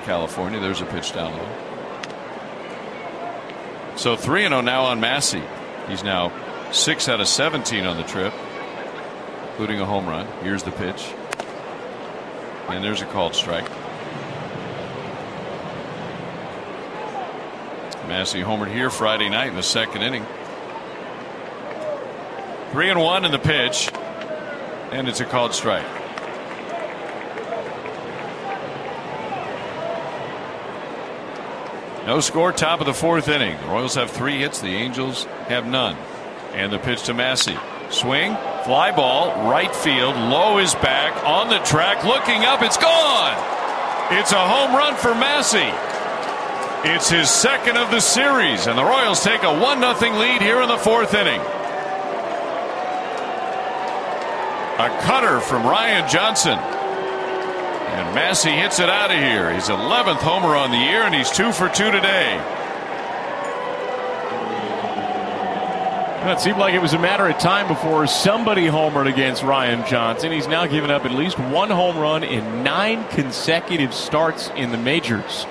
California. There's a pitch down low. So 3-0 now on Massey. He's now 6 out of 17 on the trip, including a home run. Here's the pitch. And there's a called strike. Massey homered here Friday night in the second inning. 3-1 in the pitch, and it's a called strike. No score, top of the fourth inning. The Royals have 3 hits, the Angels have none. And the pitch to Massey. Swing, fly ball, right field, low is back, on the track, looking up, it's gone! It's a home run for Massey. It's his second of the series, and the Royals take a 1-0 lead here in the fourth inning. A cutter from Ryan Johnson. And Massey hits it out of here. His 11th homer on the year, and he's 2 for 2 today. It seemed like it was a matter of time before somebody homered against Ryan Johnson. He's now given up at least 1 home run in 9 consecutive starts in the majors.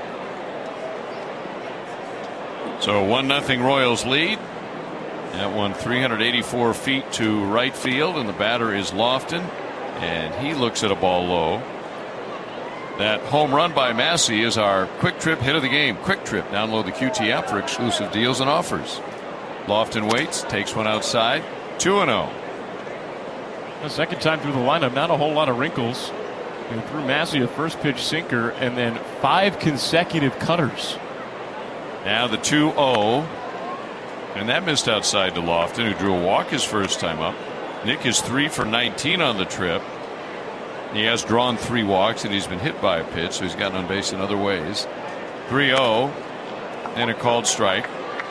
So 1-0 Royals lead. That one 384 feet to right field, and the batter is Lofton, and he looks at a ball low. That home run by Massey is our Quick Trip hit of the game. Quick Trip. Download the QT app for exclusive deals and offers. Lofton waits, takes one outside. 2-0. The second time through the lineup, not a whole lot of wrinkles. And threw Massey a first pitch sinker and then 5 consecutive cutters. Now the 2-0. And that missed outside to Lofton, who drew a walk his first time up. Nick is 3 for 19 on the trip. He has drawn 3 walks, and he's been hit by a pitch, so he's gotten on base in other ways. 3-0 and a called strike.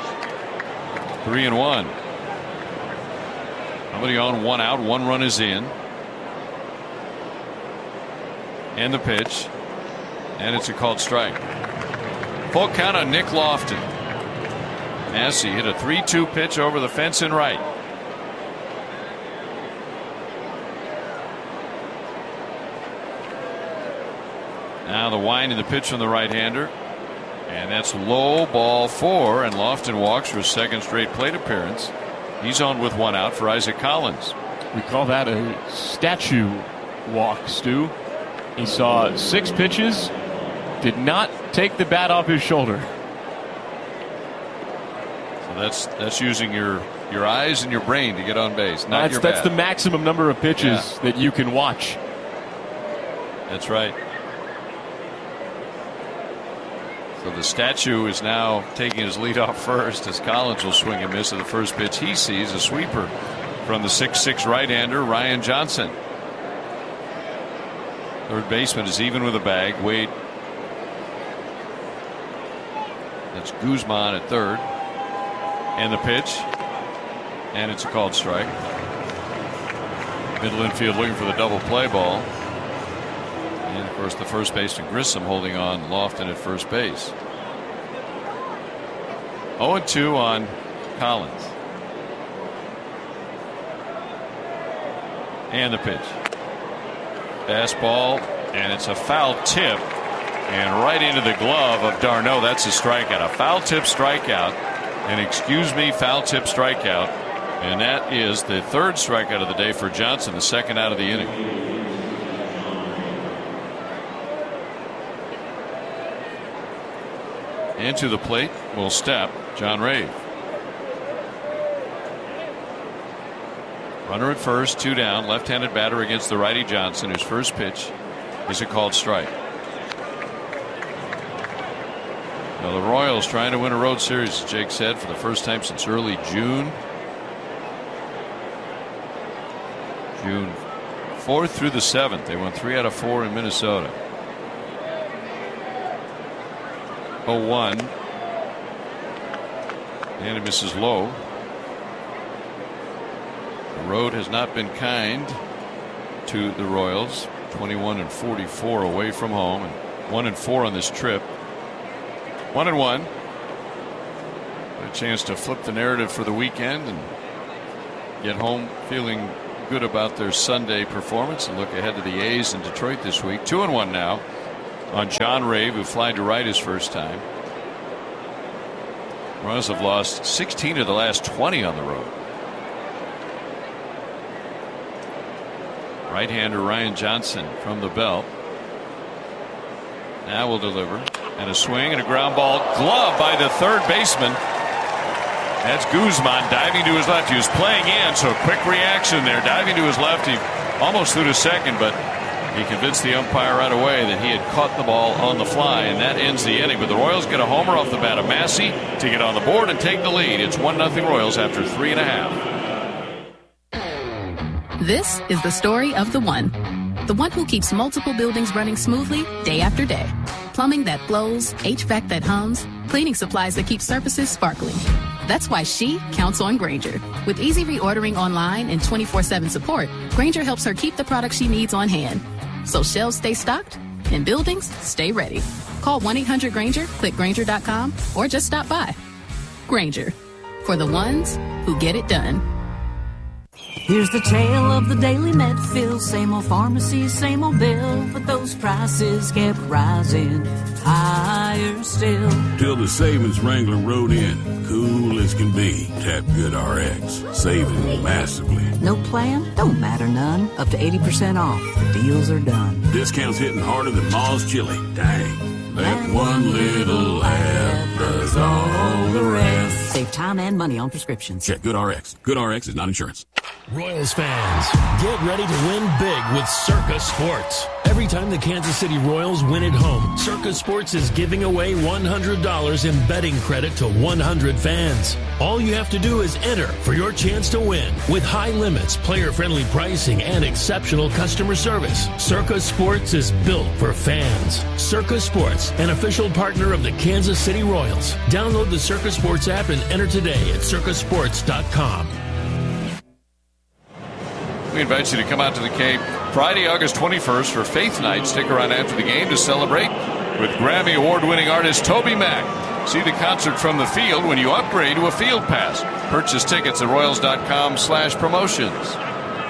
3-1. Nobody on, 1 out, 1 run is in. And the pitch, and it's a called strike. Full count on Nick Lofton. Massey hit a 3-2 pitch over the fence and right. Now the wind in the pitch from the right-hander, and that's low, ball 4, and Lofton walks for his second straight plate appearance. He's on with 1 out for Isaac Collins. We call that a statue walk, Stu. He saw 6 pitches, did not take the bat off his shoulder. That's using your eyes and your brain to get on base, not your bat. That's the maximum number of pitches that you can watch. That's right. So the statue is now taking his lead off first as Collins will swing and miss at the first pitch he sees, a sweeper from the 6'6" right-hander Ryan Johnson. Third baseman is even with a bag. Wade. That's Guzman at third. And the pitch, and it's a called strike. Middle infield looking for the double play ball, and of course the first baseman Grissom holding on Lofton at first base. 0-2 on Collins. And the pitch. Fastball, and it's a foul tip, and right into the glove of d'Arnaud. That's a strikeout, a foul tip strikeout. And excuse me, foul tip strikeout. And that is the 3rd strikeout of the day for Johnson, the 2nd out of the inning. And to the plate will step John Rave. Runner at first, 2 down, left-handed batter against the righty Johnson, whose first pitch is a called strike. Now the Royals trying to win a road series, as Jake said, for the first time since early June. June 4th through the 7th. They won 3 out of 4 in Minnesota. 0-1. And it misses low. The road has not been kind to the Royals. 21-44 away from home, and 1-4 on this trip. 1-1. A chance to flip the narrative for the weekend and get home feeling good about their Sunday performance and look ahead to the A's in Detroit this week. 2-1 now. on John Rave, who flied to right his first time. Royals have lost 16 of the last 20 on the road. Right-hander Ryan Johnson from the belt. Now will deliver. And a swing and a ground ball glove by the third baseman. That's Guzman diving to his left. He was playing in, so quick reaction there. Diving to his left. He almost threw to second, but he convinced the umpire right away that he had caught the ball on the fly, and that ends the inning. But the Royals get a homer off the bat of Massey to get on the board and take the lead. It's 1-0 Royals after 3.5. This is the story of the one who keeps multiple buildings running smoothly day after day. Plumbing that flows, HVAC that hums, cleaning supplies that keep surfaces sparkling. That's why she counts on Grainger. With easy reordering online and 24/7 support, Grainger helps her keep the products she needs on hand. So shelves stay stocked and buildings stay ready. Call 1-800-GRAINGER, click Grainger.com, or just stop by. Grainger, for the ones who get it done. Here's the tale of the daily Medfill. Same old pharmacy, same old bill, but those prices kept rising higher still. Till the savings wrangler rode in, cool as can be. Tap GoodRx, saving massively. No plan? Don't matter none. Up to 80% off. The deals are done. Discounts hitting harder than Ma's chili. Dang. That one little ad does all the rest. Save time and money on prescriptions. Check GoodRx. GoodRx is not insurance. Royals fans, get ready to win big with Circa Sports. Every time the Kansas City Royals win at home, Circa Sports is giving away $100 in betting credit to 100 fans. All you have to do is enter for your chance to win. With high limits, player-friendly pricing, and exceptional customer service, Circa Sports is built for fans. Circa Sports, an official partner of the Kansas City Royals. Download the Circa Sports app and enter today at circasports.com. We invite you to come out to the Cape Friday, August 21st for Faith Night. Stick around after the game to celebrate with Grammy Award-winning artist Toby Mac. See the concert from the field when you upgrade to a field pass. Purchase tickets at Royals.com/promotions.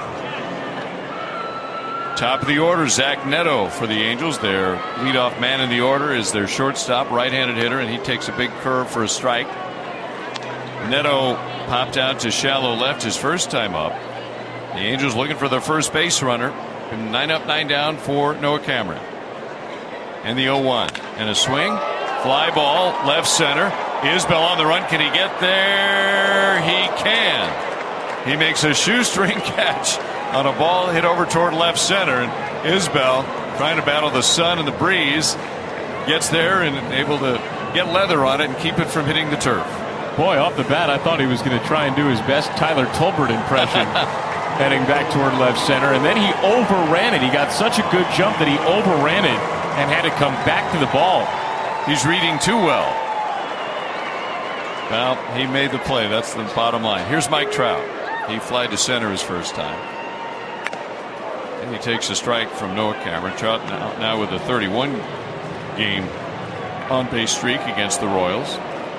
Top of the order, Zach Neto for the Angels. Their leadoff man in the order is their shortstop, right-handed hitter, and he takes a big curve for a strike. Neto popped out to shallow left his first time up. The Angels looking for their first base runner. 9 up, 9 down for Noah Cameron. And the 0-1. And a swing. Fly ball, left center. Isbell on the run. Can he get there? He can. He makes a shoestring catch on a ball hit over toward left center. And Isbell, trying to battle the sun and the breeze, gets there and able to get leather on it and keep it from hitting the turf. Boy, off the bat, I thought he was going to try and do his best Tyler Tolbert impression. Heading back toward left center, and then he overran it. He got such a good jump that he overran it and had to come back to the ball. He's reading too well. Well, he made the play. That's the bottom line. Here's Mike Trout. He flied to center his first time. And he takes a strike from Noah Cameron. Trout now with a 31-game on-base streak against the Royals.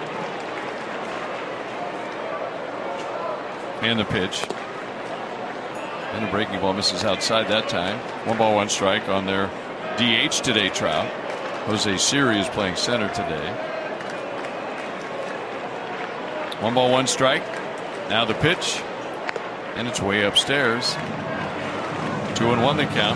And the pitch. And the breaking ball misses outside that time. 1 ball, 1 strike on their DH today, Trout. Jose Siri is playing center today. 1 ball, 1 strike. Now the pitch. And it's way upstairs. 2-1 the count.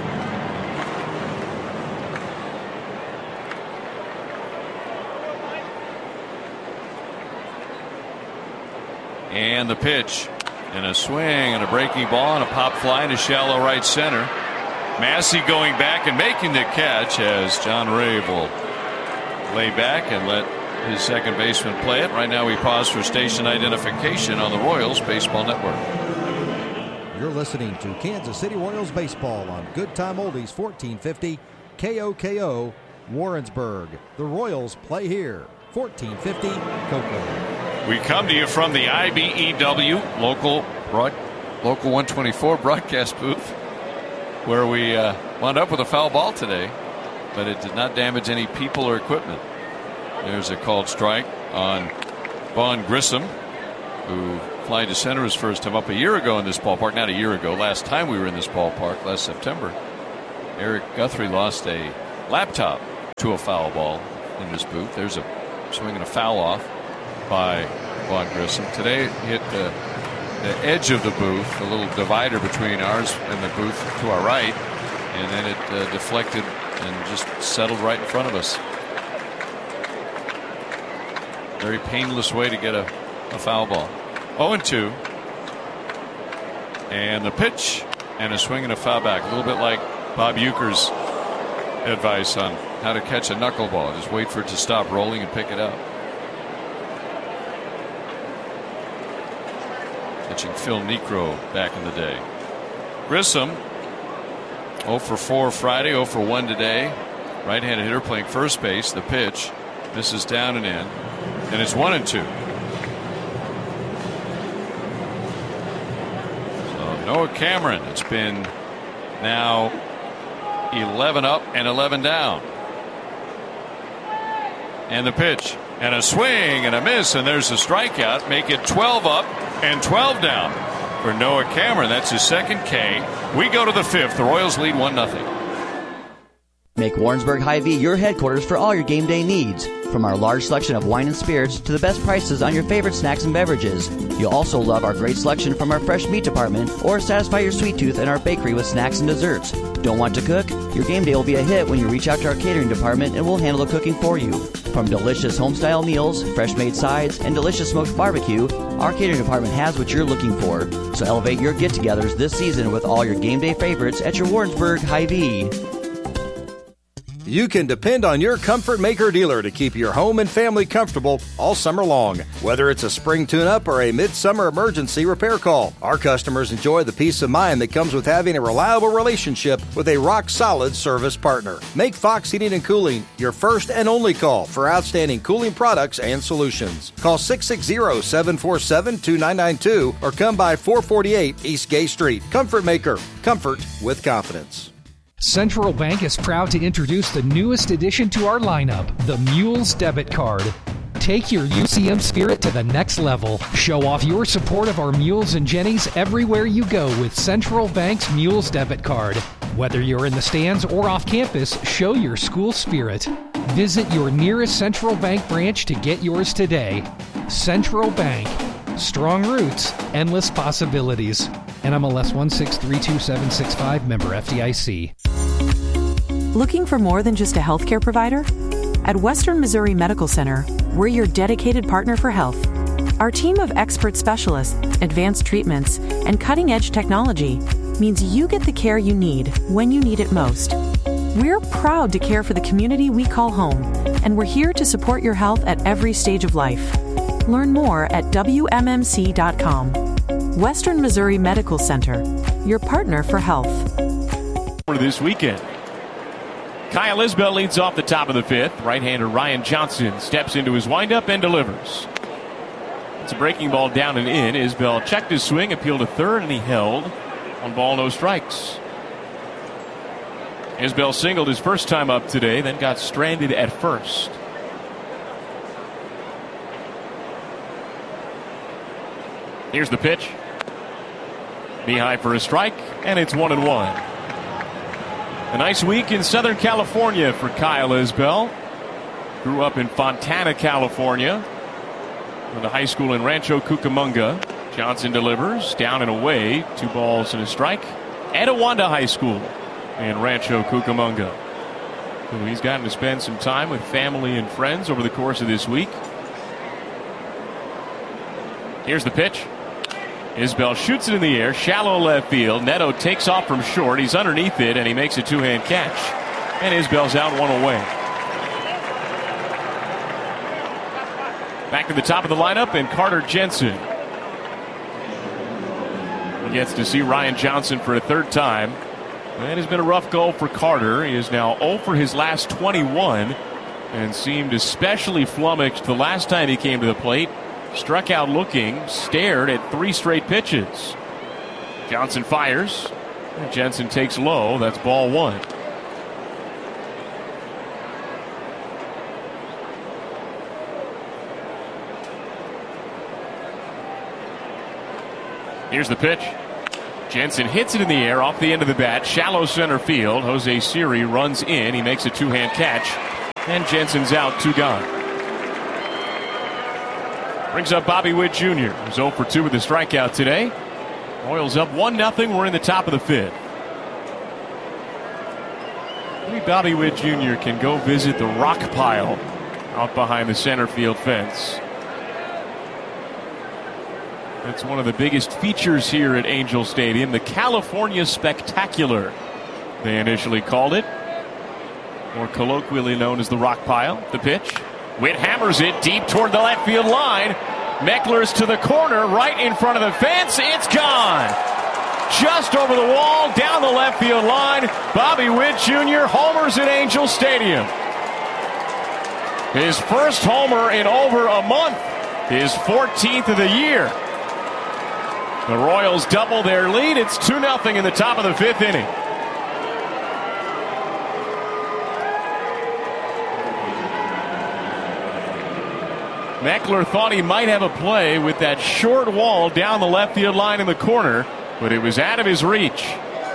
And the pitch. And a swing and a breaking ball and a pop fly into shallow right center. Massey going back and making the catch as John Rave will lay back and let his second baseman play it. Right now we pause for station identification on the Royals Baseball Network. You're listening to Kansas City Royals baseball on Good Time Oldies 1450 KOKO Warrensburg. The Royals play here. 1450 KOKO. We come to you from the IBEW local 124 broadcast booth, where we wound up with a foul ball today, but it did not damage any people or equipment. There's a called strike on Vaughn Grissom, who flied to center his first time up a year ago in this ballpark. Not a year ago. Last time we were in this ballpark, last September, Eric Guthrie lost a laptop to a foul ball in this booth. There's a swing and a foul off by Vaughn Grissom. Today hit the edge of the booth, a little divider between ours and the booth to our right, and then it deflected and just settled right in front of us. Very painless way to get a foul ball. 0-2. And the pitch and a swing and a foul back. A little bit like Bob Uecker's advice on how to catch a knuckleball. Just wait for it to stop rolling and pick it up. Pitching Phil Niekro back in the day. Grissom 0 for 4 Friday, 0 for 1 today. Right-handed hitter playing first base. The pitch misses down and in, and it's 1-2. So Noah Cameron, it's been now 11 up and 11 down. And the pitch and a swing and a miss, and there's a strikeout. Make it 12 up and 12 down for Noah Cameron. That's his second K. We go to the 5th. The Royals lead 1-0. Make Warrensburg Hy-Vee your headquarters for all your game day needs. From our large selection of wine and spirits to the best prices on your favorite snacks and beverages. You'll also love our great selection from our fresh meat department or satisfy your sweet tooth in our bakery with snacks and desserts. Don't want to cook? Your game day will be a hit when you reach out to our catering department and we'll handle the cooking for you. From delicious home-style meals, fresh-made sides, and delicious smoked barbecue, our catering department has what you're looking for. So elevate your get-togethers this season with all your game day favorites at your Warrensburg Hy-Vee. You can depend on your Comfort Maker dealer to keep your home and family comfortable all summer long. Whether it's a spring tune-up or a midsummer emergency repair call, our customers enjoy the peace of mind that comes with having a reliable relationship with a rock-solid service partner. Make Fox Heating and Cooling your first and only call for outstanding cooling products and solutions. Call 660-747-2992 or come by 448 East Gay Street. Comfort Maker. Comfort with confidence. Central Bank is proud to introduce the newest addition to our lineup, the Mules Debit Card. Take your UCM spirit to the next level. Show off your support of our Mules and Jennies everywhere you go with Central Bank's Mules Debit Card. Whether you're in the stands or off campus, show your school spirit. Visit your nearest Central Bank branch to get yours today. Central Bank. Strong roots, endless possibilities. NMLS 1632765, member FDIC. Looking for more than just a healthcare provider? At Western Missouri Medical Center, we're your dedicated partner for health. Our team of expert specialists, advanced treatments, and cutting-edge technology means you get the care you need when you need it most. We're proud to care for the community we call home, and we're here to support your health at every stage of life. Learn more at WMMC.com. Western Missouri Medical Center, your partner for health. For this weekend, Kyle Isbell leads off the top of the 5th. Right-hander Ryan Johnson steps into his windup and delivers. It's a breaking ball down and in. Isbell checked his swing, appealed to third, and he held. 1 ball, no strikes. Isbell singled his first time up today, then got stranded at first. Here's the pitch. Knee high for a strike, and it's 1-1. A nice week in Southern California for Kyle Isbell. Grew up in Fontana, California. Went to high school in Rancho Cucamonga. Johnson delivers, down and away, 2 balls and a strike. Etiwanda High School in Rancho Cucamonga. So he's gotten to spend some time with family and friends over the course of this week. Here's the pitch. Isbell shoots it in the air, shallow left field. Neto takes off from short. He's underneath it, and he makes a 2-hand catch. And Isbell's out 1 away. Back to the top of the lineup, and Carter Jensen. He gets to see Ryan Johnson for a 3rd time. That has been a rough go for Carter. He is now 0 for his last 21 and seemed especially flummoxed the last time he came to the plate. Struck out looking, stared at 3 straight pitches. Johnson fires. And Jensen takes low. That's ball 1. Here's the pitch. Jensen hits it in the air off the end of the bat. Shallow center field. Jose Siri runs in. He makes a two-hand catch. And Jensen's out, 2 gone. Brings up Bobby Witt Jr., who's 0 for 2 with a strikeout today. Royals up 1-0. We're in the top of the 5th. Maybe Bobby Witt Jr. can go visit the rock pile out behind the center field fence. It's one of the biggest features here at Angel Stadium, the California Spectacular, they initially called it, more colloquially known as the rock pile. The pitch. Witt hammers it deep toward the left field line. Meckler's to the corner, right in front of the fence. It's gone. Just over the wall, down the left field line. Bobby Witt Jr. homers at Angel Stadium. His first homer in over a month. His 14th of the year. The Royals double their lead. It's 2-0 in the top of the 5th inning. Meckler thought he might have a play with that short wall down the left field line in the corner, but it was out of his reach.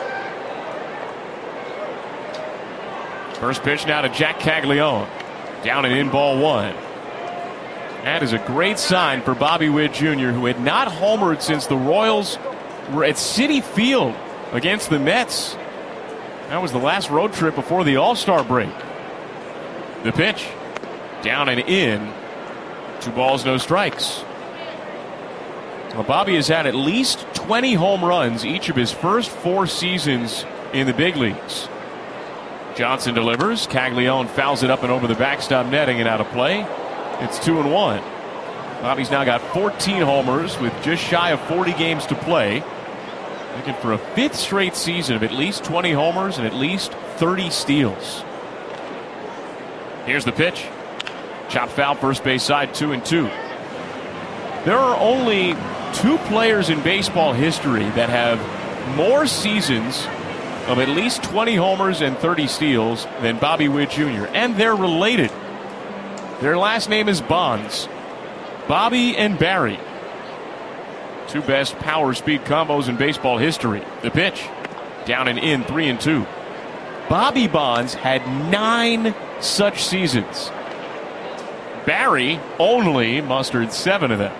First pitch now to Jack Caglione. Down and in, ball 1. That is a great sign for Bobby Witt Jr., who had not homered since the Royals were at Citi Field against the Mets. That was the last road trip before the All-Star break. The pitch. Down and in. 2 balls, no strikes. Well, Bobby has had at least 20 home runs each of his first 4 seasons in the big leagues. Johnson delivers. Caglione fouls it up and over the backstop netting and out of play. It's 2-1. Bobby's now got 14 homers with just shy of 40 games to play. Looking for a 5th straight season of at least 20 homers and at least 30 steals. Here's the pitch. Chop foul, first base side, 2-2. There are only 2 players in baseball history that have more seasons of at least 20 homers and 30 steals than Bobby Witt Jr. And they're related. Their last name is Bonds. Bobby and Barry. 2 best power speed combos in baseball history. The pitch. Down and in, 3-2. Bobby Bonds had 9 such seasons. Barry only mustered 7 of them.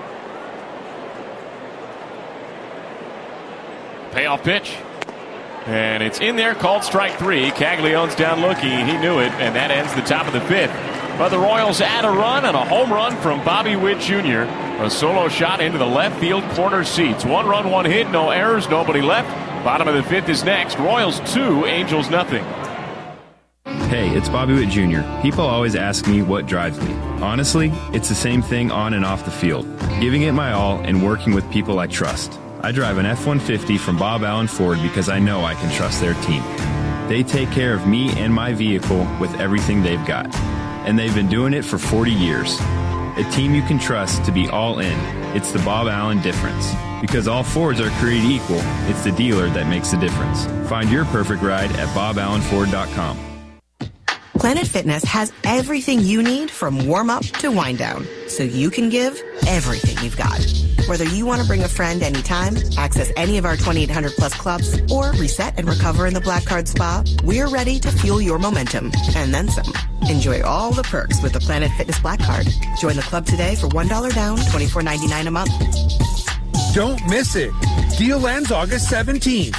Payoff pitch. And it's in there, called strike 3. Caglione's down looking. He knew it, and that ends the top of the 5th. But the Royals add a run and a home run from Bobby Witt Jr. A solo shot into the left field corner seats. 1 run, 1 hit, no errors, nobody left. Bottom of the 5th is next. Royals 2, Angels nothing. Hey, it's Bobby Witt Jr. People always ask me what drives me. Honestly, it's the same thing on and off the field. Giving it my all and working with people I trust. I drive an F-150 from Bob Allen Ford because I know I can trust their team. They take care of me and my vehicle with everything they've got. And they've been doing it for 40 years. A team you can trust to be all in. It's the Bob Allen difference. Because all Fords are created equal, it's the dealer that makes the difference. Find your perfect ride at BobAllenFord.com. Planet Fitness has everything you need from warm-up to wind-down, so you can give everything you've got. Whether you want to bring a friend anytime, access any of our 2,800-plus clubs, or reset and recover in the Black Card Spa, we're ready to fuel your momentum, and then some. Enjoy all the perks with the Planet Fitness Black Card. Join the club today for $1 down, $24.99 a month. Don't miss it. Deal ends August 17th.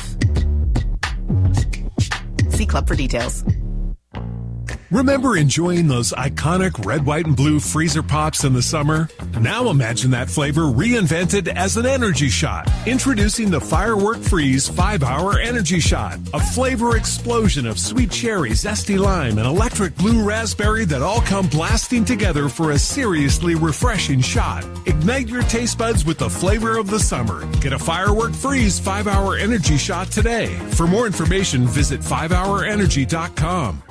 See club for details. Remember enjoying those iconic red, white, and blue freezer pops in the summer? Now imagine that flavor reinvented as an energy shot. Introducing the Firework Freeze 5-Hour Energy Shot. A flavor explosion of sweet cherry, zesty lime, and electric blue raspberry that all come blasting together for a seriously refreshing shot. Ignite your taste buds with the flavor of the summer. Get a Firework Freeze 5-Hour Energy Shot today. For more information, visit 5hourenergy.com.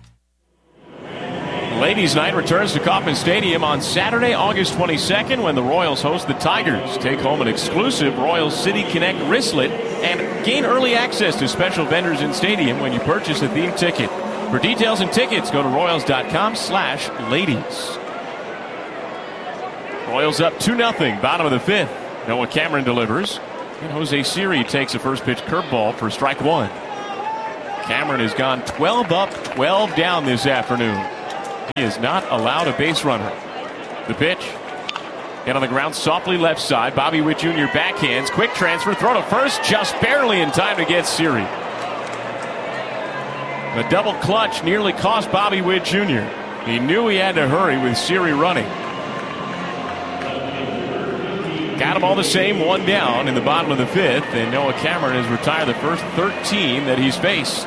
Ladies' Night returns to Kauffman Stadium on Saturday, August 22nd, when the Royals host the Tigers. Take home an exclusive Royals City Connect wristlet and gain early access to special vendors in stadium when you purchase a themed ticket. For details and tickets, go to Royals.com/ladies. Royals up 2-0, bottom of the 5th. Noah Cameron delivers. And Jose Siri takes a first pitch curveball for strike one. Cameron has gone 12 up, 12 down this afternoon. He is not allowed a base runner. The pitch. Hit on the ground softly left side. Bobby Witt Jr. backhands. Quick transfer. Throw to first. Just barely in time to get Siri. The double clutch nearly cost Bobby Witt Jr. He knew he had to hurry with Siri running. Got him all the same, one down in the bottom of the fifth, and Noah Cameron has retired the first 13 that he's faced.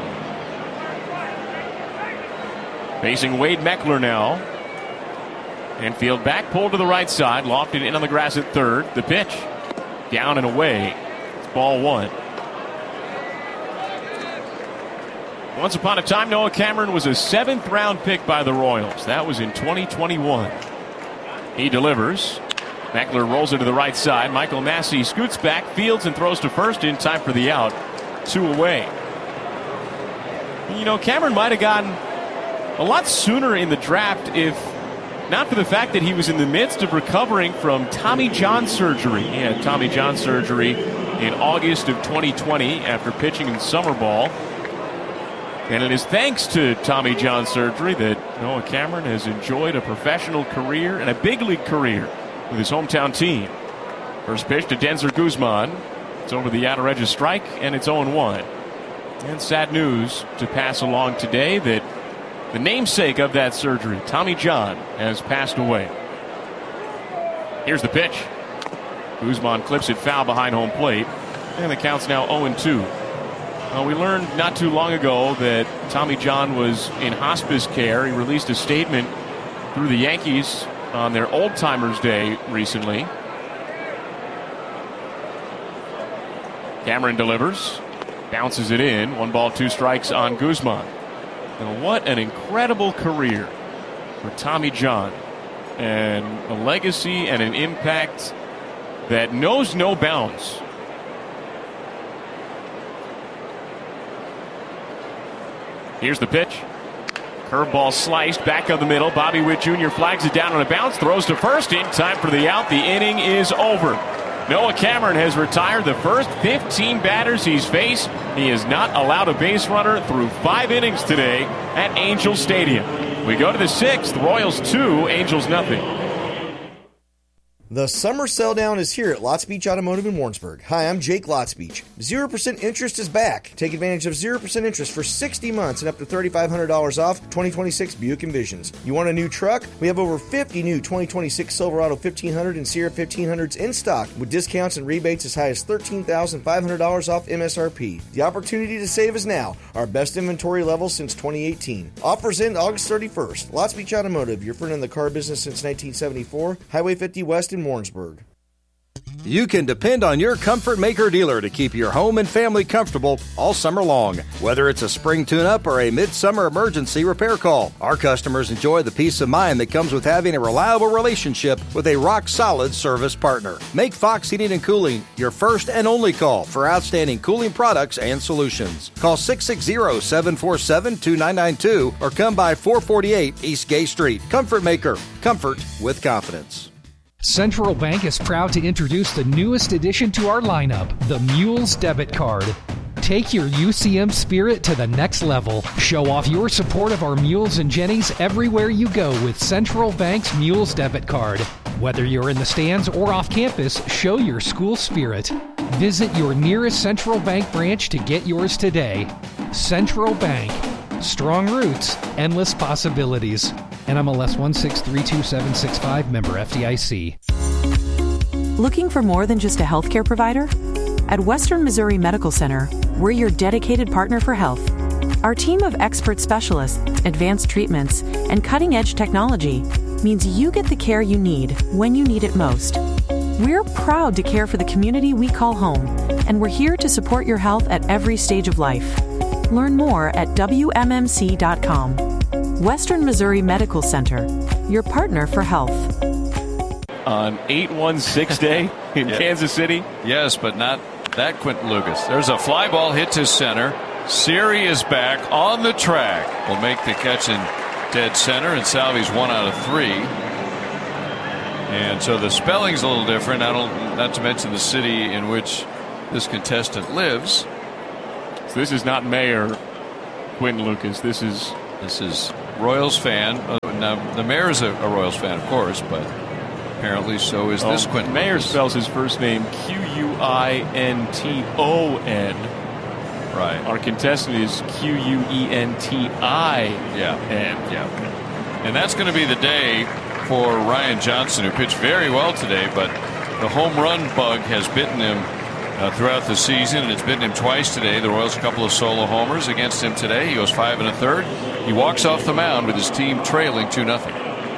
Facing Wade Meckler now. Infield back, pulled to the right side, lofted in on the grass at third. The pitch, down and away. It's ball one. Once upon a time, Noah Cameron was a 7th round pick by the Royals. That was in 2021. He delivers. Meckler rolls it to the right side. Michael Massey scoots back, fields, and throws to first in time for the out. 2 away. You know, Cameron might have gotten a lot sooner in the draft if not for the fact that he was in the midst of recovering from Tommy John surgery. He had Tommy John surgery in August of 2020 after pitching in summer ball. And it is thanks to Tommy John surgery that Noah Cameron has enjoyed a professional career and a big league career with his hometown team. First pitch to Denzer Guzman. It's over the outer edge of strike, and it's 0-1. And sad news to pass along today that the namesake of that surgery, Tommy John, has passed away. Here's the pitch. Guzman clips it foul behind home plate, and the count's now 0-2. We learned not too long ago that Tommy John was in hospice care. He released a statement through the Yankees on their Old Timers Day recently. Cameron delivers, bounces it in. 1 ball, 2 strikes on Guzman. And what an incredible career for Tommy John, and a legacy and an impact that knows no bounds. Here's the pitch. Curveball sliced back of the middle. Bobby Witt Jr. flags it down on a bounce, throws to first in time for the out. The inning is over. Noah Cameron has retired the first 15 batters he's faced. He is not allowed a base runner through 5 innings today at Angels Stadium. We go to the 6th. Royals 2, Angels nothing. The summer sell down is here at Lots Beach Automotive in Warrensburg. Hi, I'm Jake Lots Beach. 0% interest is back. Take advantage of 0% interest for 60 months and up to $3,500 off 2026 Buick Envisions. You want a new truck? We have over 50 new 2026 Silverado 1500 and Sierra 1500s in stock with discounts and rebates as high as $13,500 off MSRP. The opportunity to save is now. Our best inventory level since 2018. Offers end August 31st. Lots Beach Automotive, your friend in the car business since 1974. Highway 50 West in Warrensburg. You can depend on your Comfort Maker dealer to keep your home and family comfortable all summer long. Whether it's a spring tune-up or a midsummer emergency repair call, our customers enjoy the peace of mind that comes with having a reliable relationship with a rock-solid service partner. Make Fox Heating and Cooling your first and only call for outstanding cooling products and solutions. Call 660-747-2992 or come by 448 East Gay Street. Comfort Maker. Comfort with confidence. Central Bank is proud to introduce the newest addition to our lineup, the Mules Debit Card. Take your UCM spirit to the next level. Show off your support of our Mules and Jennies everywhere you go with Central Bank's Mules Debit Card. Whether you're in the stands or off campus, show your school spirit. Visit your nearest Central Bank branch to get yours today. Central Bank. Strong roots, endless possibilities. NMLS 1632765, member FDIC. Looking for more than just a healthcare provider? At Western Missouri Medical Center, we're your dedicated partner for health. Our team of expert specialists, advanced treatments, and cutting-edge technology means you get the care you need when you need it most. We're proud to care for the community we call home, and we're here to support your health at every stage of life. Learn more at WMMC.com. Western Missouri Medical Center, your partner for health. On 8-1-6 day in Kansas City? Yes, but not that Quentin Lucas. There's a fly ball hit to center. Siri is back on the track. Will make the catch in dead center, and Salvi's 1 out of 3. And so the spelling's a little different. Not to mention the city in which this contestant lives. So this is not Mayor Quentin Lucas. This is Royals fan. Now the mayor is a Royals fan, of course, but apparently so is this Quentin. Mayor Lucas. spells his first name Quinton. Right. Our contestant is Quentin. Yeah. And that's going to be the day for Ryan Johnson, who pitched very well today, but the home run bug has bitten him throughout the season, and it's bitten him twice today. The Royals a couple of solo homers against him today. He goes 5 1/3. He walks off the mound with his team trailing 2-0.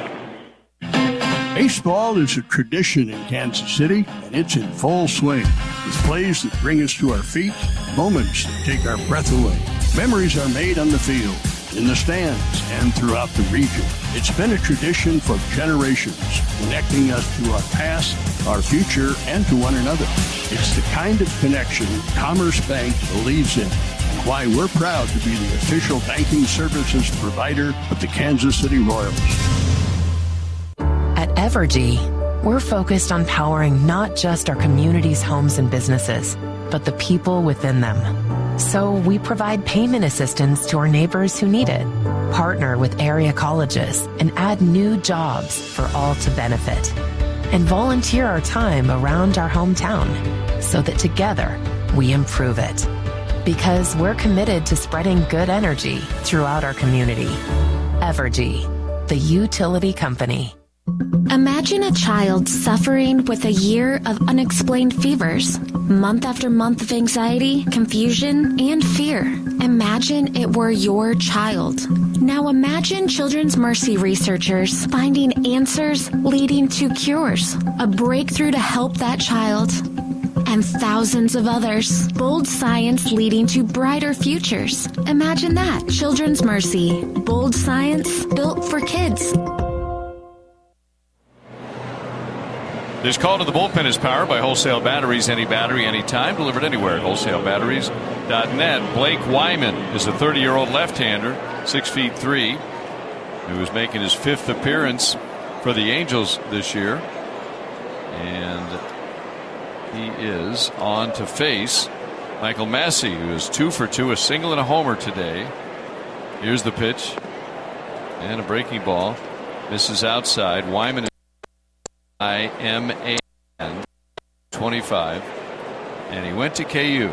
Baseball is a tradition in Kansas City, and it's in full swing. With plays that bring us to our feet, moments that take our breath away. Memories are made on the field, in the stands, and throughout the region. It's been a tradition for generations, connecting us to our past, our future, and to one another. It's the kind of connection Commerce Bank believes in, and why we're proud to be the official banking services provider of the Kansas City Royals. At Evergy, we're focused on powering not just our community's homes and businesses, but the people within them. So we provide payment assistance to our neighbors who need it, partner with area colleges, and add new jobs for all to benefit. And volunteer our time around our hometown so that together we improve it. Because we're committed to spreading good energy throughout our community. Evergy, the utility company. Imagine a child suffering with a year of unexplained fevers, month after month of anxiety, confusion, and fear. Imagine it were your child. Now imagine Children's Mercy researchers finding answers leading to cures, a breakthrough to help that child, and thousands of others. Bold science leading to brighter futures. Imagine that. Children's Mercy. Bold science built for kids. This call to the bullpen is powered by Wholesale Batteries. Any battery, anytime, delivered anywhere at wholesalebatteries.net. Blake Wyman is a 30-year-old left-hander, 6'3", who is making his 5th appearance for the Angels this year. And he is on to face Michael Massey, who is 2 for 2, a single and a homer today. Here's the pitch. And a breaking ball. Misses outside. Wyman is IMAN 25, and he went to KU,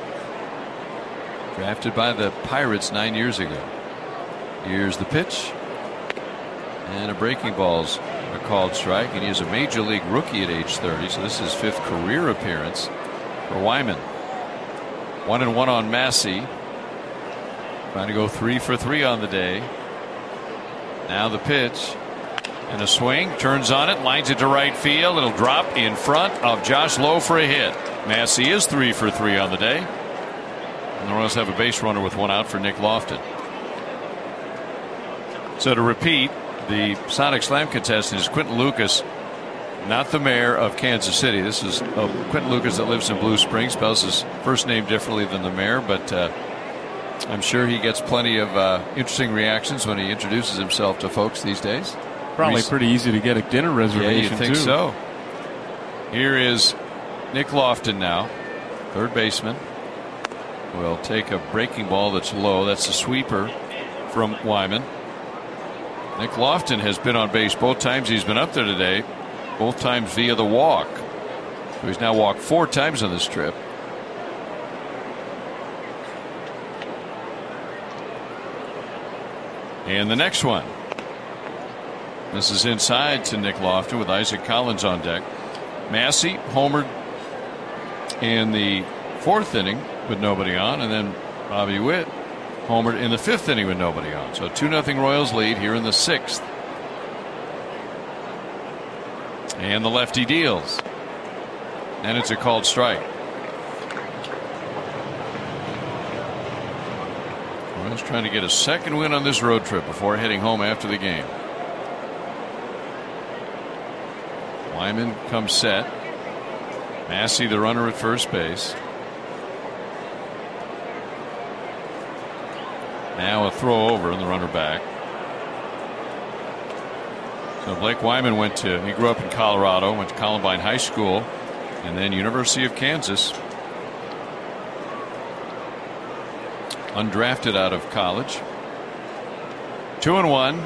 drafted by the Pirates 9 years ago. Here's the pitch, and a breaking ball's a called strike, and he is a major league rookie at age 30, so this is his 5th career appearance for Wyman. 1-1 on Massey, trying to go 3 for 3 on the day. Now the pitch. And a swing, turns on it, lines it to right field. It'll drop in front of Josh Lowe for a hit. Massey is 3 for 3 on the day. And the Royals have a base runner with 1 out for Nick Lofton. So to repeat, the Sonic Slam contestant is Quentin Lucas, not the mayor of Kansas City. This is Quentin Lucas that lives in Blue Springs, spells his first name differently than the mayor, but I'm sure he gets plenty of interesting reactions when he introduces himself to folks these days. Probably pretty easy to get a dinner reservation. Yeah, you think so. Here is Nick Lofton now, third baseman. Will take a breaking ball that's low. That's a sweeper from Wyman. Nick Lofton has been on base both times he's been up there today, both times via the walk. So he's now walked 4 times on this trip. And the next one. This is inside to Nick Lofton with Isaac Collins on deck. Massey homered in the 4th inning with nobody on, and then Bobby Witt homered in the 5th inning with nobody on. So 2-0 Royals lead here in the 6th. And the lefty deals. And it's a called strike. Royals trying to get a second win on this road trip before heading home after the game. Wyman comes set. Massey, the runner at first base. Now a throw over and the runner back. So Blake Wyman he grew up in Colorado, went to Columbine High School, and then University of Kansas. Undrafted out of college. 2-1.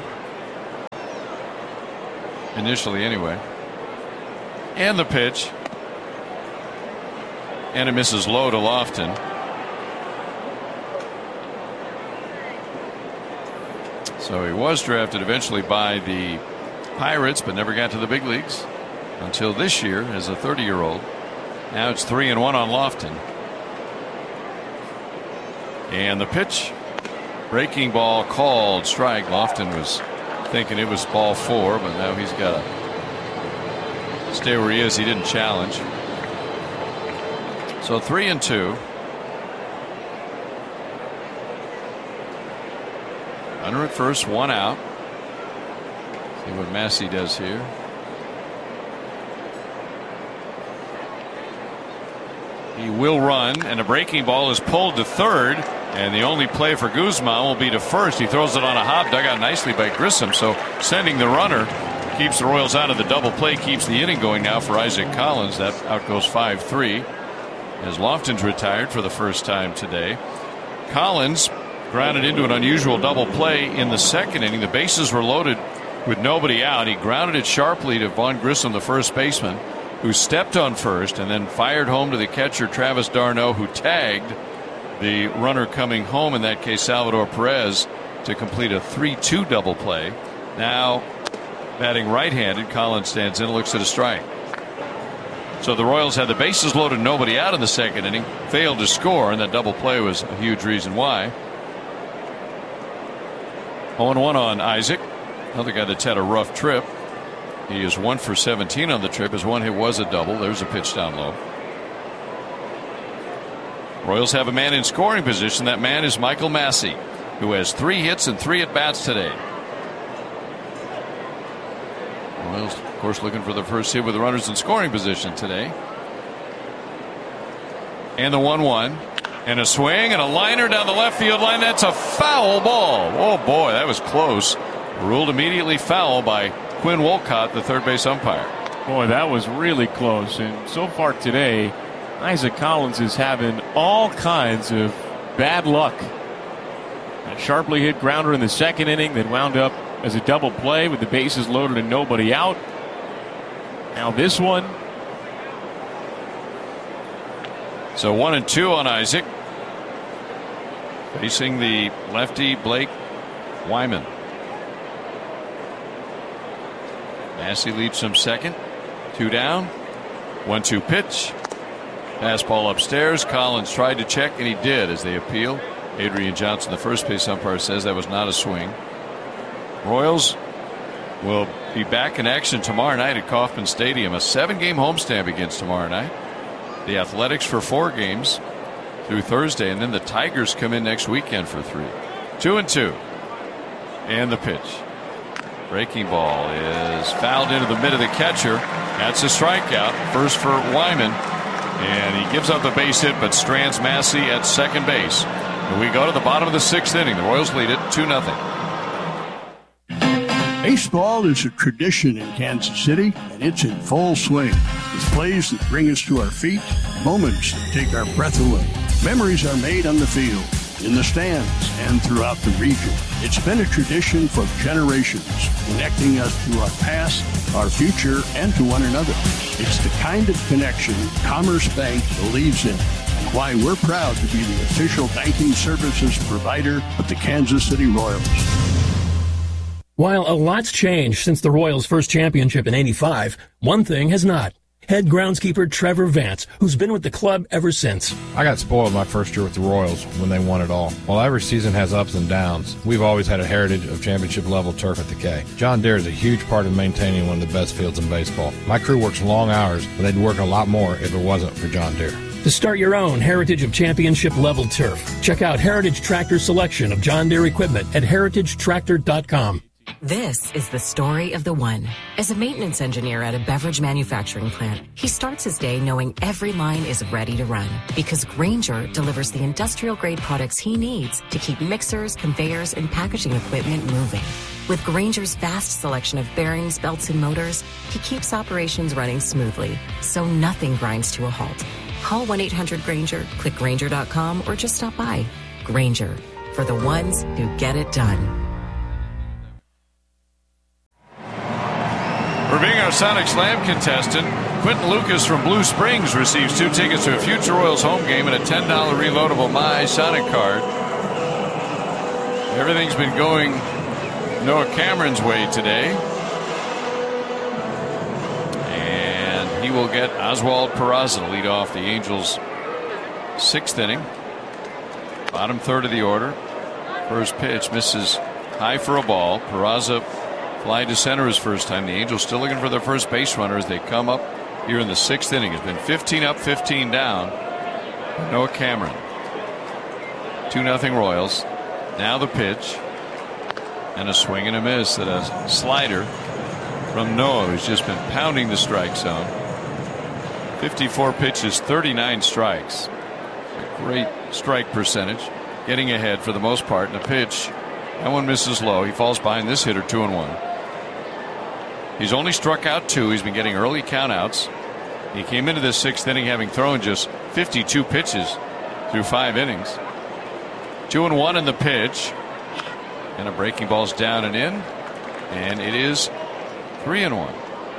Initially, anyway. And the pitch. And it misses low to Lofton. So he was drafted eventually by the Pirates, but never got to the big leagues until this year as a 30-year-old. Now it's 3-1 on Lofton. And the pitch. Breaking ball called strike. Lofton was thinking it was ball 4, but now he's got to stay where he is. He didn't challenge. So 3-2. Runner at first, 1 out. See what Massey does here. He will run, and a breaking ball is pulled to third, and the only play for Guzman will be to first. He throws it on a hop, dug out nicely by Grissom, so sending the runner keeps the Royals out of the double play, keeps the inning going now for Isaac Collins. That out goes 5-3 as Lofton's retired for the first time today. Collins grounded into an unusual double play in the second inning. The bases were loaded with nobody out. He grounded it sharply to Vaughn Grissom, the first baseman, who stepped on first and then fired home to the catcher Travis d'Arnaud, who tagged the runner coming home, in that case Salvador Perez, to complete a 3-2 double play. Now batting right-handed, Collins stands in, looks at a strike. So the Royals had the bases loaded, nobody out in the second inning, failed to score, and that double play was a huge reason why. 0-1 on Isaac, another guy that's had a rough trip. He is 1 for 17 on the trip. His one hit was a double. There's a pitch down low. Royals have a man in scoring position. That man is Michael Massey, who has 3 hits and 3 at-bats today. Royals, of course, looking for the first hit with the runners in scoring position today. And the 1-1. And a swing and a liner down the left field line. That's a foul ball. Oh, boy, that was close. Ruled immediately foul by Quinn Wolcott, the third base umpire. Boy, that was really close. And so far today, Isaac Collins is having all kinds of bad luck. A sharply hit grounder in the second inning that wound up as a double play with the bases loaded and nobody out. Now this one. So 1-2 on Isaac. Facing the lefty Blake Wyman. Massey leads from second. 2 down. 1-2 pitch. Fastball upstairs. Collins tried to check, and he did as they appeal. Adrian Johnson, the first base umpire, says that was not a swing. Royals will be back in action tomorrow night at Kauffman Stadium. A 7-game homestand begins tomorrow night. The Athletics for 4 games through Thursday, and then the Tigers come in next weekend for 3. 2-2. And the pitch. Breaking ball is fouled into the mid of the catcher. That's a strikeout. First for Wyman. And he gives up the base hit, but strands Massey at second base. And we go to the bottom of the 6th inning. The Royals lead it 2-0. Baseball is a tradition in Kansas City, and it's in full swing. With plays that bring us to our feet, moments that take our breath away. Memories are made on the field, in the stands, and throughout the region. It's been a tradition for generations, connecting us to our past, our future, and to one another. It's the kind of connection Commerce Bank believes in, and why we're proud to be the official banking services provider of the Kansas City Royals. While a lot's changed since the Royals' first championship in '85, one thing has not. Head groundskeeper Trevor Vance, who's been with the club ever since. I got spoiled my first year with the Royals when they won it all. While every season has ups and downs, we've always had a heritage of championship-level turf at the K. John Deere is a huge part of maintaining one of the best fields in baseball. My crew works long hours, but they'd work a lot more if it wasn't for John Deere. To start your own heritage of championship-level turf, check out Heritage Tractor's selection of John Deere equipment at heritagetractor.com. This is the story of the one. As a maintenance engineer at a beverage manufacturing plant, he starts his day knowing every line is ready to run because Grainger delivers the industrial-grade products he needs to keep mixers, conveyors, and packaging equipment moving. With Grainger's vast selection of bearings, belts, and motors, he keeps operations running smoothly, so nothing grinds to a halt. Call 1-800-GRAINGER, click Grainger.com, or just stop by. Grainger, for the ones who get it done. For being our Sonic Slam contestant, Quentin Lucas from Blue Springs receives 2 tickets to a future Royals home game and a $10 reloadable My Sonic card. Everything's been going Noah Cameron's way today. And he will get Oswald Peraza to lead off the Angels' 6th inning. Bottom third of the order. First pitch misses high for a ball. Peraza fly to center his first time. The Angels still looking for their first base runner as they come up here in the 6th inning. It's been 15 up, 15 down. Noah Cameron. 2-0 Royals. Now the pitch. And a swing and a miss at a slider from Noah, who's just been pounding the strike zone. 54 pitches, 39 strikes. A great strike percentage. Getting ahead for the most part. And a pitch. That one misses low. He falls behind this hitter 2-1. He's only struck out 2. He's been getting early countouts. He came into this 6th inning having thrown just 52 pitches through 5 innings. 2-1 in the pitch. And a breaking ball's down and in. And it is 3-1.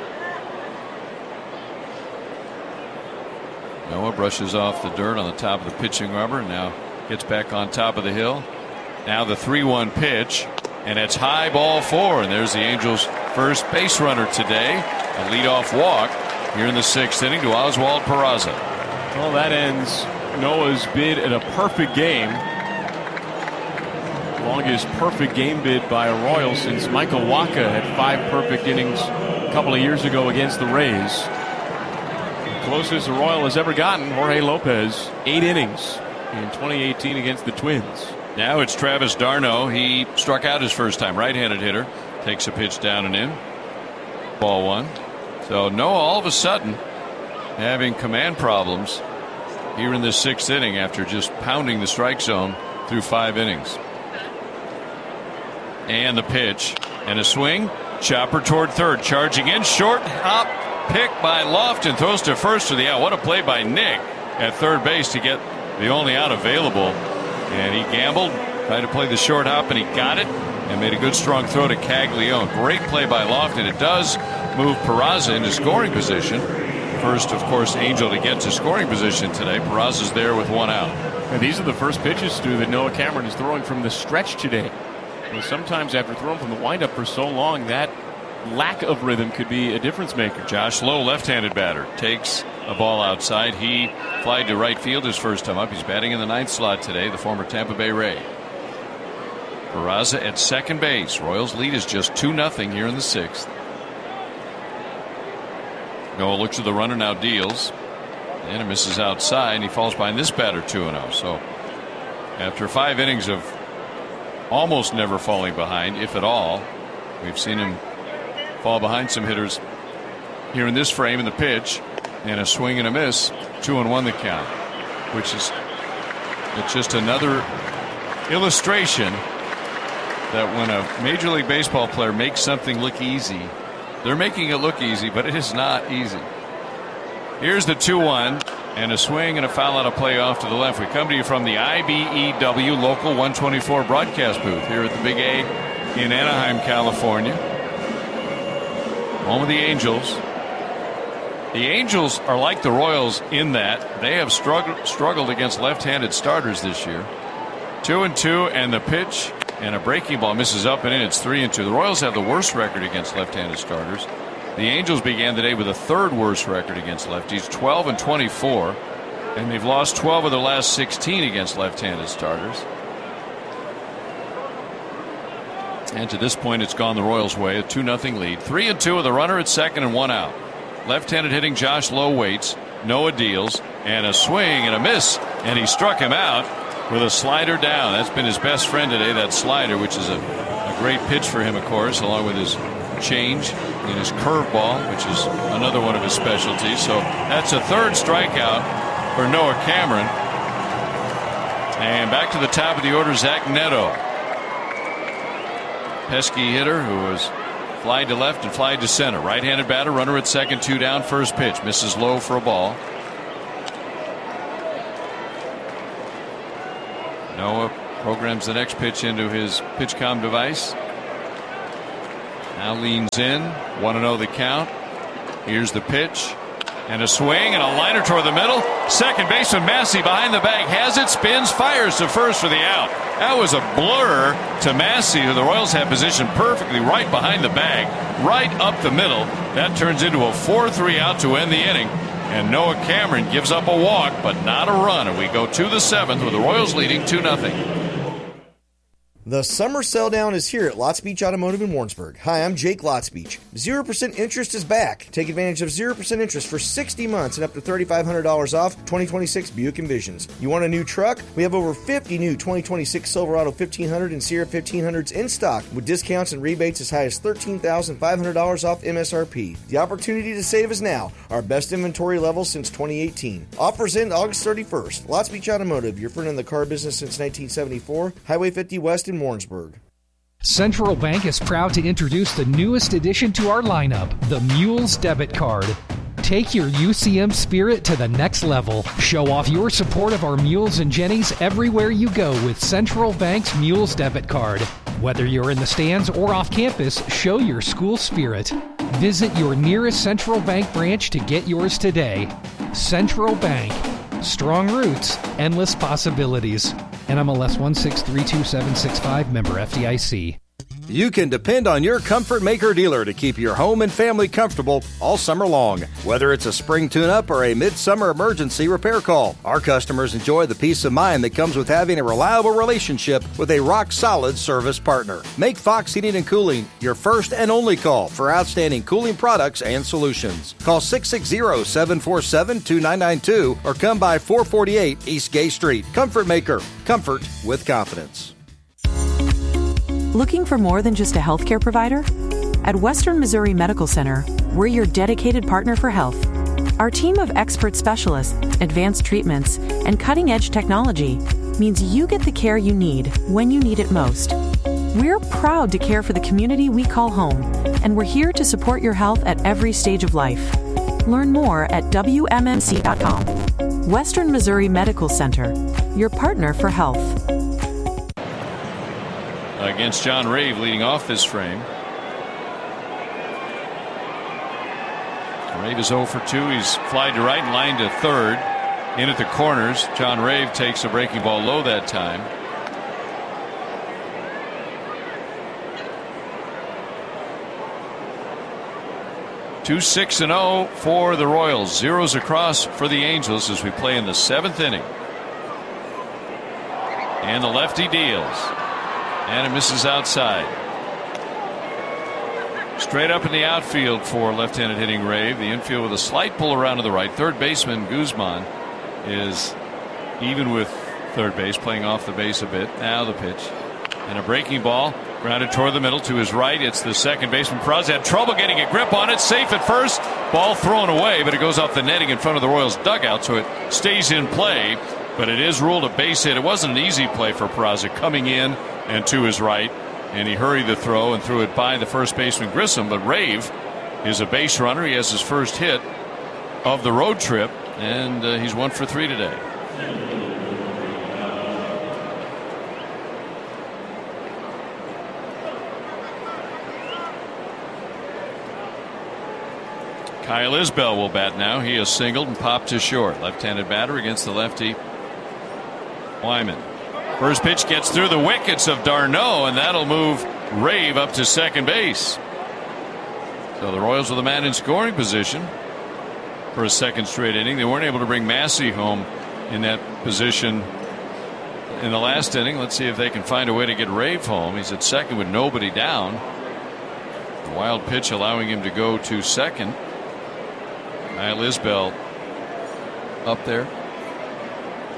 Noah brushes off the dirt on the top of the pitching rubber and now gets back on top of the hill. Now the 3-1 pitch. And it's high, ball 4. And there's the Angels' first base runner today. A leadoff walk here in the 6th inning to Oswald Peraza. Well, that ends Noah's bid at a perfect game. Longest perfect game bid by a Royal since Michael Wacha had 5 perfect innings a couple of years ago against the Rays. The closest a Royal has ever gotten, Jorge Lopez, 8 innings in 2018 against the Twins. Now it's Travis d'Arnaud. He struck out his first time. Right-handed hitter. Takes a pitch down and in. Ball 1. So Noah all of a sudden having command problems here in this 6th inning after just pounding the strike zone through 5 innings. And the pitch. And a swing. Chopper toward third. Charging in. Short hop. Pick by Lofton. Throws to first for the out. What a play by Nick at third base to get the only out available. And he gambled, tried to play the short hop, and he got it, and made a good strong throw to Caglione. Great play by Lofton. It does move Peraza into scoring position. First, of course, Angel to get to scoring position today. Peraza's there with 1 out. And these are the first pitches, Stu, that Noah Cameron is throwing from the stretch today. And sometimes after throwing from the windup for so long, that lack of rhythm could be a difference maker. Josh Lowe, left-handed batter, takes a ball outside. He flied to right field his first time up. He's batting in the 9th slot today, the former Tampa Bay Ray. Peraza at second base. Royals lead is just 2-0 here in the 6th. Noah looks at the runner, now deals. And it misses outside, and he falls behind this batter 2-0. So after 5 innings of almost never falling behind, if at all, we've seen him fall behind some hitters here in this frame in the pitch. And a swing and a miss, 2-1 the count, which is it's just another illustration that when a Major League Baseball player makes something look easy, they're making it look easy, but it is not easy. Here's the 2-1 and a swing and a foul out of play off to the left. We come to you from the IBEW Local 124 broadcast booth here at the Big A in Anaheim, California. Home of the Angels. The Angels are like the Royals in that they have struggled against left-handed starters this year. 2-2 and the pitch and a breaking ball misses up and in. It's 3-2. The Royals have the worst record against left-handed starters. The Angels began the day with a 3rd worst record against lefties, 12-24, and they've lost 12 of their last 16 against left-handed starters. And to this point, it's gone the Royals' way, a 2-0 lead. 3-2 with a runner at second and 1 out. Left-handed hitting Josh Lowe waits. Noah deals and a swing and a miss, and he struck him out with a slider down. That's been his best friend today, that slider, which is a great pitch for him, of course, along with his change and his curveball, which is another one of his specialties. So that's a third strikeout for Noah Cameron. And back to the top of the order, Zach Neto. Pesky hitter who was flied to left and flied to center. Right-handed batter, runner at second, 2 down, first pitch. Misses low for a ball. Noah programs the next pitch into his PitchCom device. Now leans in. 1-0 the count. Here's the pitch. And a swing and a liner toward the middle. Second baseman Massey behind the bag has it, spins, fires to first for the out. That was a blur to Massey, who the Royals have positioned perfectly right behind the bag, right up the middle. That turns into a 4-3 out to end the inning. And Noah Cameron gives up a walk, but not a run. And we go to the 7th with the Royals leading 2-0. The summer sell down is here at Lots Beach Automotive in Warrensburg. Hi, I'm Jake Lots Beach. 0% interest is back. Take advantage of 0% interest for 60 months and up to $3,500 off 2026 Buick Envisions. You want a new truck? We have over 50 new 2026 Silverado 1500 and Sierra 1500s in stock with discounts and rebates as high as $13,500 off MSRP. The opportunity to save is now. Our best inventory level since 2018. Offers end August 31st. Lots Beach Automotive, your friend in the car business since 1974. Highway 50 West in Warrensburg. Central Bank is proud to introduce the newest addition to our lineup, the Mules Debit Card. Take your UCM spirit to the next level. Show off your support of our Mules and Jennies everywhere you go with Central Bank's Mules Debit Card. Whether you're in the stands or off campus, show your school spirit. Visit your nearest Central Bank branch to get yours today. Central Bank. Strong roots, endless possibilities. NMLS 1632765, member FDIC. You can depend on your Comfort Maker dealer to keep your home and family comfortable all summer long. Whether it's a spring tune-up or a midsummer emergency repair call, our customers enjoy the peace of mind that comes with having a reliable relationship with a rock-solid service partner. Make Fox Heating and Cooling your first and only call for outstanding cooling products and solutions. Call 660-747-2992 or come by 448 East Gay Street. Comfort Maker. Comfort with confidence. Looking for more than just a healthcare provider? At Western Missouri Medical Center, we're your dedicated partner for health. Our team of expert specialists, advanced treatments, and cutting-edge technology means you get the care you need when you need it most. We're proud to care for the community we call home, and we're here to support your health at every stage of life. Learn more at WMMC.com. Western Missouri Medical Center, your partner for health. Against John Rave leading off this frame. Rave is 0 for 2. He's flied to right and lined to third. In at the corners. John Rave takes a breaking ball low that time. Two 6-0 for the Royals. Zeros across for the Angels as we play in the 7th inning. And the lefty deals. And it misses outside. Straight up in the outfield for left-handed hitting Rave. The infield with a slight pull around to the right. Third baseman Guzman is even with third base, playing off the base a bit. Now the pitch. And a breaking ball. Grounded toward the middle to his right. It's the second baseman. Praz had trouble getting a grip on it. Safe at first. Ball thrown away, but it goes off the netting in front of the Royals dugout, so it stays in play. But it is ruled a base hit. It wasn't an easy play for Peraza coming in and to his right, and he hurried the throw and threw it by the first baseman Grissom. But Rave is a base runner. He has his first hit of the road trip, and he's 1 for 3 today. Kyle Isbell will bat now. He has singled and popped to short. Left-handed batter against the lefty Wyman. First pitch gets through the wickets of d'Arnaud, and that'll move Rave up to second base. So the Royals with a man in scoring position for a second straight inning. They weren't able to bring Massey home in that position in the last inning. Let's see if they can find a way to get Rave home. He's at second with nobody down. A wild pitch allowing him to go to second. Kyle Isbell up there.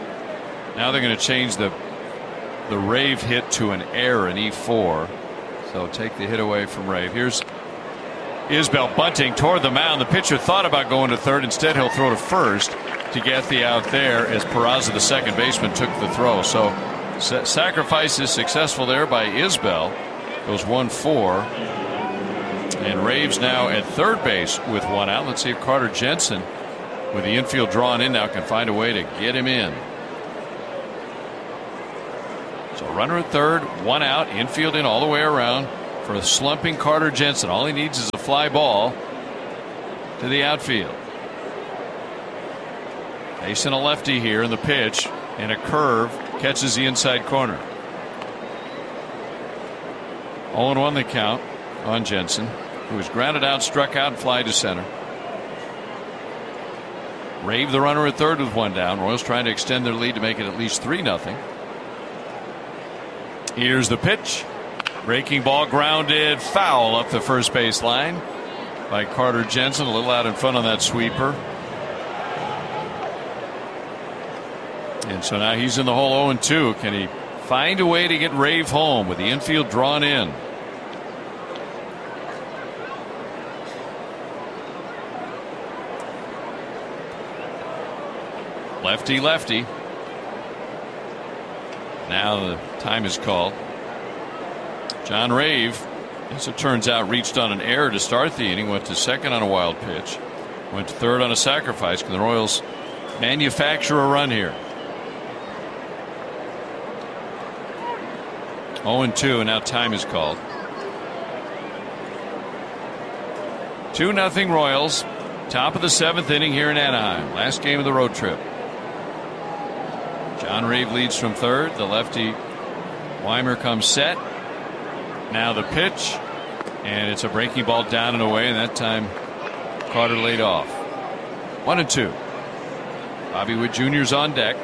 Now they're going to change the Rave hit to an error, an E4. So take the hit away from Rave. Here's Isbell bunting toward the mound. The pitcher thought about going to third. Instead, he'll throw to first to get the out there as Peraza, the second baseman, took the throw. So sacrifice is successful there by Isbell. Goes 1-4. And Raves now at third base with one out. Let's see if Carter Jensen, with the infield drawn in now, can find a way to get him in. So runner at third, one out, infield in all the way around for a slumping Carter Jensen. All he needs is a fly ball to the outfield. Facing a lefty here in the pitch, and a curve catches the inside corner. 0-1 the count on Jensen, who was grounded out, struck out, and fly to center. Rave the runner at third with one down. Royals trying to extend their lead to make it at least 3-0. Here's the pitch. Breaking ball grounded foul up the first base line by Carter Jensen. A little out in front on that sweeper. And so now he's in the hole 0-2. Can he find a way to get Rave home with the infield drawn in? Lefty, lefty. Now the time is called. John Rave, as it turns out, reached on an error to start the inning. Went to second on a wild pitch. Went to third on a sacrifice. Can the Royals manufacture a run here? 0-2, and now time is called. 2-0 Royals. Top of the seventh inning here in Anaheim. Last game of the road trip. John Rave leads from third. The lefty Weimer comes set. Now the pitch, and it's a breaking ball down and away, and that time Carter laid off. 1-2. Bobby Witt Jr.'s on deck.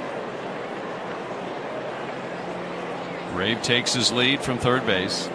Rave takes his lead from third base.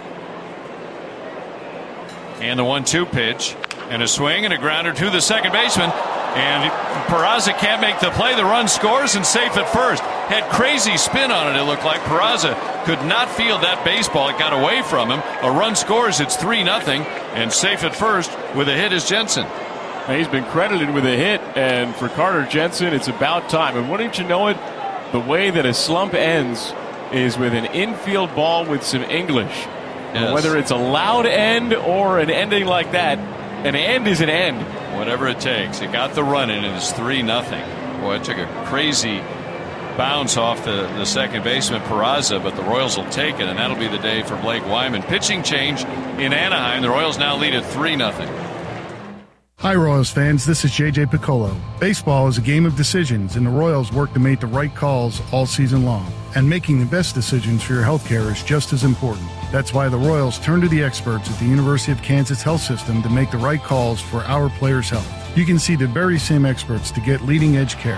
And the 1-2 pitch, and a swing and a grounder to the second baseman. And Peraza can't make the play. The run scores and safe at first. Had crazy spin on it, it looked like. Peraza could not field that baseball. It got away from him. A run scores. It's 3-0. And safe at first with a hit is Jensen. He's been credited with a hit. And for Carter Jensen, it's about time. And wouldn't you know it, the way that a slump ends is with an infield ball with some English. Yes. Whether it's a loud end or an ending like that, an end is an end. Whatever it takes. It got the run in, and it's 3-0. Boy, it took a crazy bounce off the second baseman, Peraza, but the Royals will take it, and that'll be the day for Blake Wyman. Pitching change in Anaheim. The Royals now lead at 3-0. Hi, Royals fans. This is J.J. Piccolo. Baseball is a game of decisions, and the Royals work to make the right calls all season long. And making the best decisions for your health care is just as important. That's why the Royals turn to the experts at the University of Kansas Health System to make the right calls for our players' health. You can see the very same experts to get leading-edge care.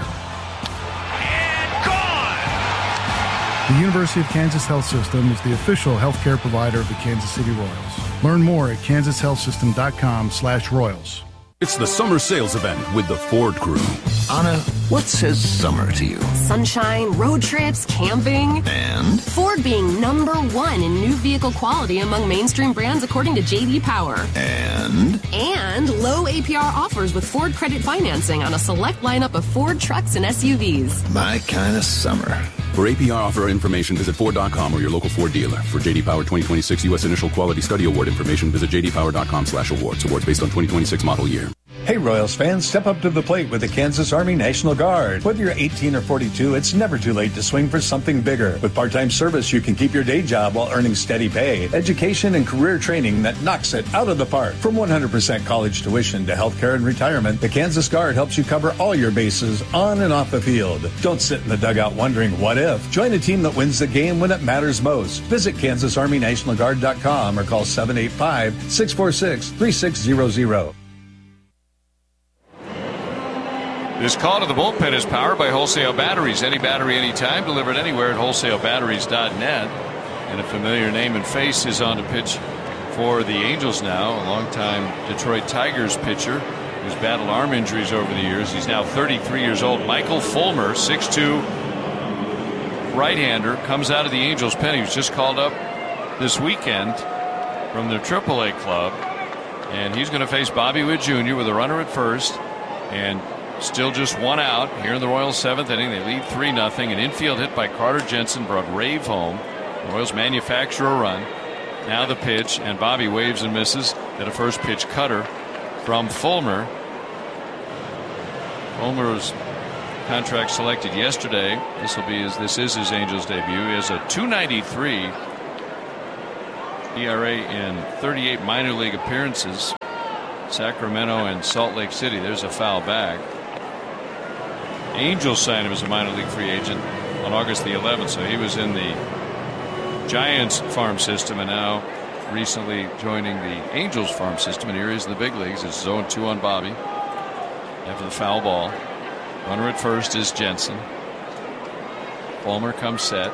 And gone! The University of Kansas Health System is the official healthcare provider of the Kansas City Royals. Learn more at kansashealthsystem.com/Royals. It's the summer sales event with the Ford Crew. Anna, what says summer to you? Sunshine, road trips, camping. And? Ford being #1 in new vehicle quality among mainstream brands according to J.D. Power. And? And low APR offers with Ford credit financing on a select lineup of Ford trucks and SUVs. My kind of summer. For APR offer information, visit Ford.com or your local Ford dealer. For J.D. Power 2026 U.S. Initial Quality Study Award information, visit jdpower.com/awards. Awards based on 2026 model year. Hey Royals fans, step up to the plate with the Kansas Army National Guard. Whether you're 18 or 42, it's never too late to swing for something bigger. With part-time service, you can keep your day job while earning steady pay, education, and career training that knocks it out of the park. From 100% college tuition to healthcare and retirement, the Kansas Guard helps you cover all your bases on and off the field. Don't sit in the dugout wondering what if. Join a team that wins the game when it matters most. Visit KansasArmyNationalGuard.com or call 785-646-3600. This call to the bullpen is powered by Wholesale Batteries. Any battery, anytime, delivered anywhere at wholesalebatteries.net. And a familiar name and face is on the pitch for the Angels now. A longtime Detroit Tigers pitcher who's battled arm injuries over the years. He's now 33 years old. Michael Fulmer, 6'2", right-hander, comes out of the Angels pen. He was just called up this weekend from the AAA club. And he's going to face Bobby Witt Jr. with a runner at first. And still just one out here in the Royals' 7th inning. They lead 3-0. An infield hit by Carter Jensen brought Rave home. The Royals manufacture a run. Now the pitch, and Bobby waves and misses. Then a first pitch cutter from Fulmer. Fulmer was contract selected yesterday. This is his Angels debut. He has a .293 ERA in 38 minor league appearances. Sacramento and Salt Lake City. There's a foul back. Angels signed him as a minor league free agent on August the 11th, so he was in the Giants farm system and now recently joining the Angels farm system, and here he is in the big leagues. It's 0-2 on Bobby after the foul ball. Runner at first is Jensen. Fulmer comes set.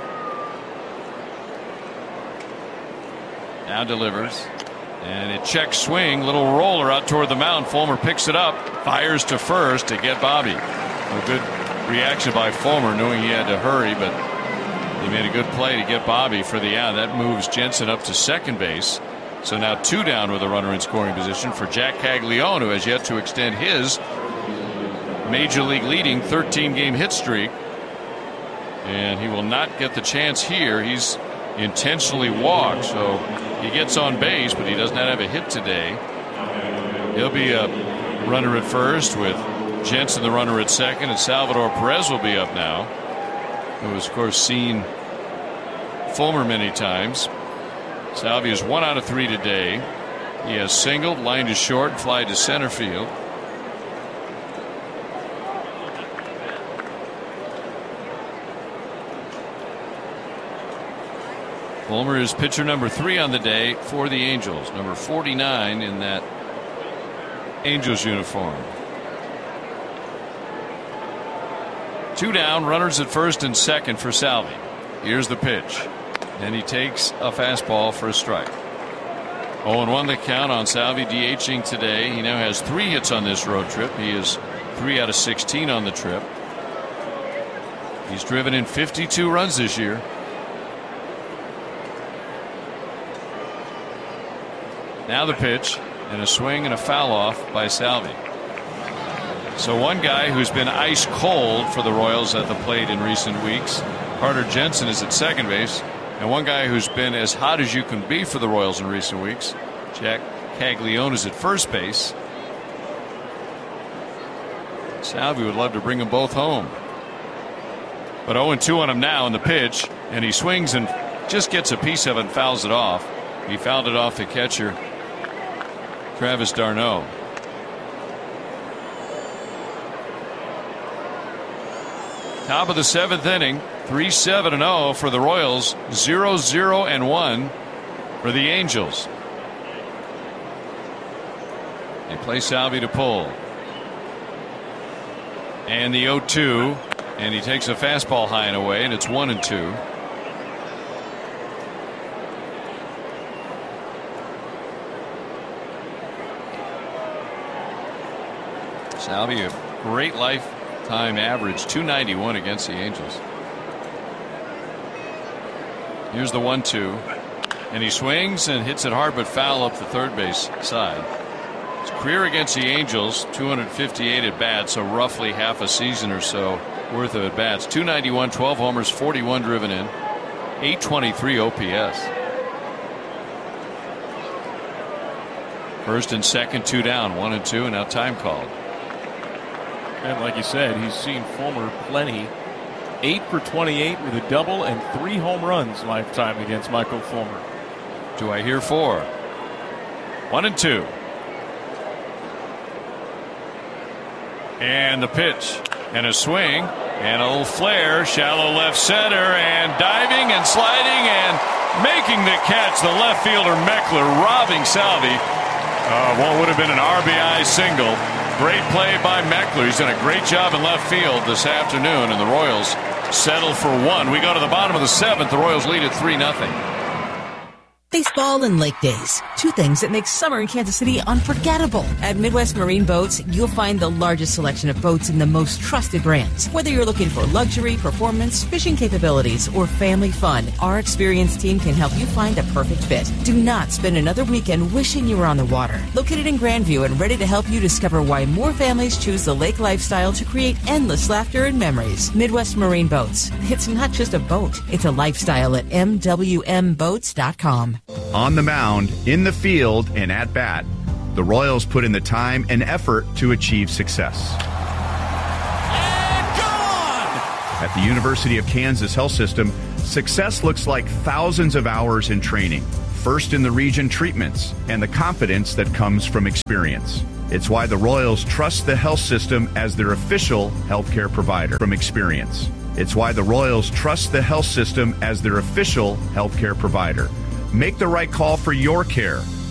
Now delivers. And it checks swing. Little roller out toward the mound. Fulmer picks it up. Fires to first to get Bobby. A good reaction by Fulmer, knowing he had to hurry, but he made a good play to get Bobby for the out. That moves Jensen up to second base. So now 2 down with a runner in scoring position for Jack Caglione, who has yet to extend his major league leading 13-game hit streak. And he will not get the chance here. He's intentionally walked, so he gets on base, but he does not have a hit today. He'll be a runner at first with Jensen the runner at second, and Salvador Perez will be up now, who has of course seen Fulmer many times. Salvi is 1 out of 3 today. He has singled, lined to short, and fly to center field. Fulmer is pitcher number 3 on the day for the Angels, number 49 in that Angels uniform. 2 down, runners at first and second for Salvi. Here's the pitch, and he takes a fastball for a strike. 0-1 the count on Salvi, DHing today. He now has 3 hits on this road trip. He is 3 out of 16 on the trip. He's driven in 52 runs this year. Now the pitch, and a swing and a foul off by Salvi. So one guy who's been ice cold for the Royals at the plate in recent weeks, Carter Jensen, is at second base, and one guy who's been as hot as you can be for the Royals in recent weeks, Jack Caglione, is at first base. Salvi would love to bring them both home. But 0-2 on him now in the pitch, and he swings and just gets a piece of it and fouls it off. He fouled it off the catcher, Travis d'Arnaud. Top of the 7th inning, 3-7-0 for the Royals, 0-0-1 for the Angels. They play Salvi to pull. And the 0-2, and he takes a fastball high and away, and it's 1-2. Salvi, a great lifetime average, 291 against the Angels. Here's the 1-2, and he swings and hits it hard but foul up the third base side. His career against the Angels, 258 at bats, so roughly half a season or so worth of at bats. 291, 12 homers, 41 driven in, 823 OPS. First and second, 2 down, 1-2, and now time called. And like you said, he's seen Fulmer plenty. 8 for 28 with a double and 3 home runs lifetime against Michael Fulmer. Do I hear 4? 1-2. And the pitch, and a swing, and a little flare, shallow left center, and diving and sliding and making the catch. The left fielder Meckler robbing Salvi. What would have been an RBI single. Great play by Meckler. He's done a great job in left field this afternoon, and the Royals settle for 1. We go to the bottom of the 7th. The Royals lead at 3-0. Baseball and lake days. Two things that make summer in Kansas City unforgettable. At Midwest Marine Boats, you'll find the largest selection of boats in the most trusted brands. Whether you're looking for luxury, performance, fishing capabilities, or family fun, our experienced team can help you find the perfect fit. Do not spend another weekend wishing you were on the water. Located in Grandview and ready to help you discover why more families choose the lake lifestyle to create endless laughter and memories. Midwest Marine Boats. It's not just a boat, it's a lifestyle at MWMBoats.com. On the mound, in the field, and at bat, the Royals put in the time and effort to achieve success. At the University of Kansas Health System, success looks like thousands of hours in training, first in the region treatments, and the confidence that comes from experience. It's why the Royals trust the health system as their official healthcare provider from experience. It's why the Royals trust the health system as their official healthcare provider. Make the right call for your care.